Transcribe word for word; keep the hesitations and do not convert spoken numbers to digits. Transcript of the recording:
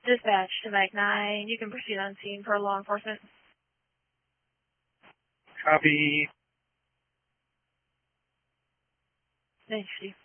Dispatch to Mac nine. You can proceed on scene for law enforcement. Copy. Thanks, Chief.